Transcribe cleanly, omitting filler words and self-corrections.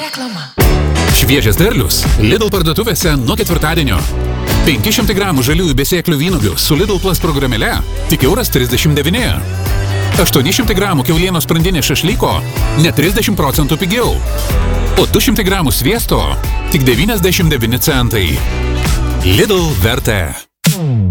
Reklama. Šviežias derlius Lidl parduotuvėse nuo ketvirtadienio. 500 gramų žaliųjų besėklių vynuogių su Lidl Plus programėle tik €39. 800 gramų kiaulienos sprandinės šašlyko net 30% pigiau. O 200 gramų sviesto tik 99 centai. Lidl vertė.